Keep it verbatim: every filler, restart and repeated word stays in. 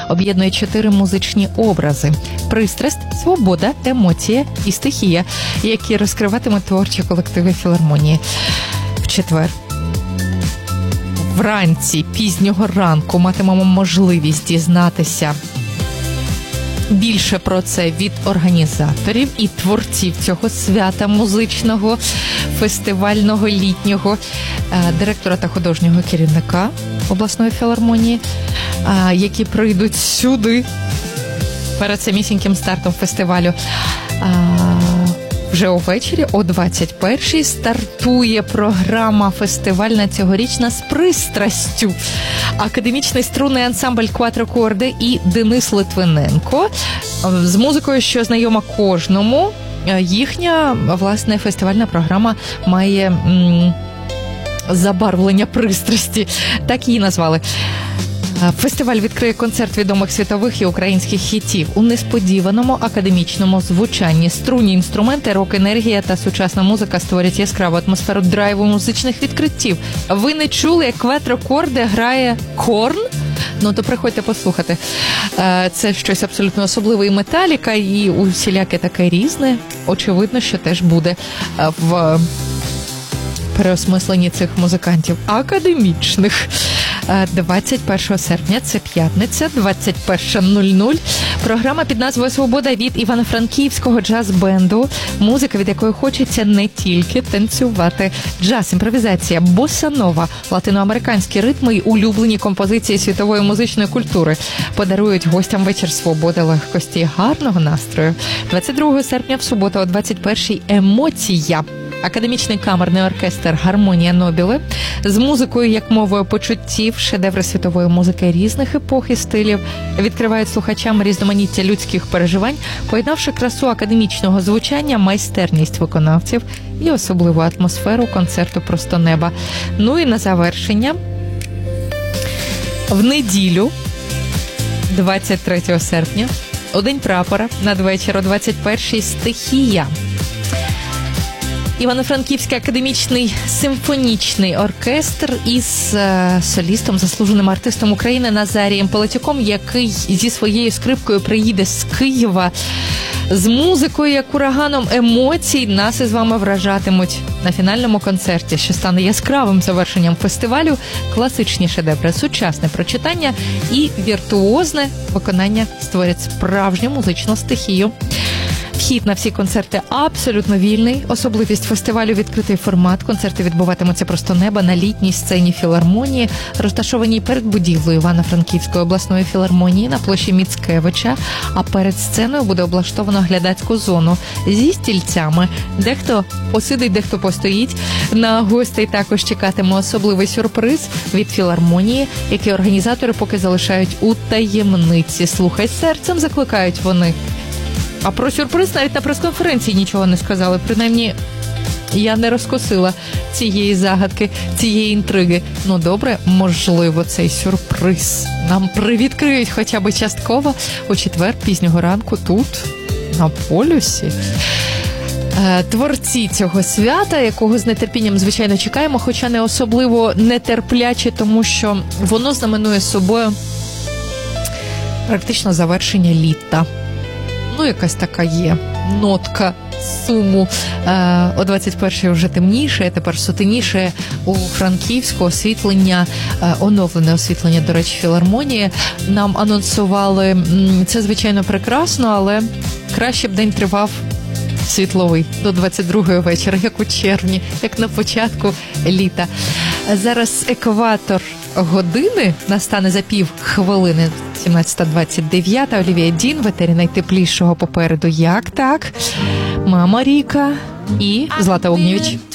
об'єднує чотири музичні образи: пристрасть, свобода, емоція і стихія, які розкриватимуть творчі колективи філармонії. В четвер вранці, пізнього ранку матимемо можливість дізнатися більше про це від організаторів і творців цього свята музичного, фестивального, літнього, директора та художнього керівника обласної філармонії, які прийдуть сюди перед самісіньким стартом фестивалю. Вже увечері о двадцять першій стартує програма фестивальна цьогорічна з пристрастю. Академічний струнний ансамбль «Кватрокорди» і Денис Литвиненко з музикою, що знайома кожному. Їхня, власне, фестивальна програма має м, забарвлення пристрасті. Так її назвали. Фестиваль відкриє концерт відомих світових і українських хітів у несподіваному академічному звучанні. Струнні інструменти, рок-енергія та сучасна музика створять яскраву атмосферу драйву музичних відкриттів. Ви не чули, як «Кватрокорди» грає Корн? Ну, то приходьте послухати. Це щось абсолютно особливе. І металіка, і усіляке таке різне. Очевидно, що теж буде в переосмисленні цих музикантів академічних. двадцять першого серпня, це п'ятниця, двадцять перша нуль нуль. Програма під назвою «Свобода» від івано-франківського джаз-бенду. Музика, від якої хочеться не тільки танцювати. Джаз, імпровізація, боssa-нова, латиноамериканські ритми й улюблені композиції світової музичної культури подарують гостям вечір свободи, легкості і гарного настрою. двадцять другого серпня в суботу о двадцять першій «Емоція». Академічний камерний оркестр «Гармонія Нобіле» з музикою як мовою почуттів, шедеври світової музики різних епох і стилів відкривають слухачам різноманіття людських переживань, поєднавши красу академічного звучання, майстерність виконавців і особливу атмосферу концерту «Просто неба». Ну і на завершення, в неділю, двадцять третього серпня, у День прапора, надвечір о двадцять першій «Стихія». Івано-Франківський академічний симфонічний оркестр із е, солістом, заслуженим артистом України Назарієм Полетюком, який зі своєю скрипкою приїде з Києва, з музикою, як ураганом емоцій, нас із вами вражатимуть на фінальному концерті, що стане яскравим завершенням фестивалю. Класичні шедеври, сучасне прочитання і віртуозне виконання створять справжню музичну стихію. Вхід на всі концерти абсолютно вільний. Особливість фестивалю – відкритий формат. Концерти відбуватимуться «Просто неба» на літній сцені філармонії, розташованій перед будівлею Івано-Франківської обласної філармонії на площі Міцкевича. А перед сценою буде облаштовано глядацьку зону зі стільцями. Дехто посидить, дехто постоїть. На гостей також чекатиме особливий сюрприз від філармонії, який організатори поки залишають у таємниці. Слухай серцем, закликають вони. А про сюрприз навіть на прес-конференції нічого не сказали. Принаймні, я не розкосила цієї загадки, цієї інтриги. Ну, добре, можливо, цей сюрприз нам привідкриють хоча б частково у четвер пізнього ранку тут, на полюсі. Творці цього свята, якого з нетерпінням, звичайно, чекаємо, хоча не особливо нетерпляче, тому що воно знаменує собою практично завершення літа. Ну, якась така є нотка суму. Е, о двадцять першій вже темніше, тепер сутеніше у Франківську освітлення, е, оновлене освітлення, до речі, філармонії. Нам анонсували, це, звичайно, прекрасно, але краще б день тривав світловий до двадцять другої вечора, як у червні, як на початку літа. Зараз екватор години настане за пів хвилини, сімнадцята двадцять дев'ять. Олівія Дін в етері найтеплішого попереду. Як так? Мама Ріка і Злата Огнєвіч.